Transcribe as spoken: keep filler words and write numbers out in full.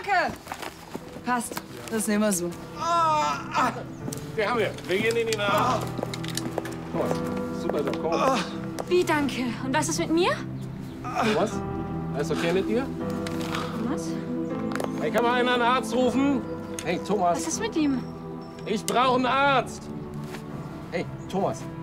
Danke. Passt. Das nehmen wir so. Ah, ah. Den haben wir. Wir gehen in die Nahe. Thomas, super Job. Komm. Ah. Wie, danke. Und was ist mit mir? Thomas, alles okay mit dir? Thomas? Hey, kann man einen Arzt rufen? Hey, Thomas. Was ist mit ihm? Ich brauche einen Arzt. Hey, Thomas.